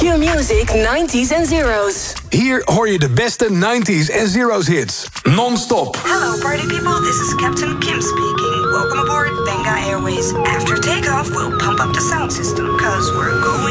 Q-Music 90s en Zeros. Hier hoor je de beste 90s en Zeros hits. Non-stop. Hello party people, this is Captain Kim speaking. Welcome aboard Benga Airways. After takeoff, we'll pump up the sound system, cause we're going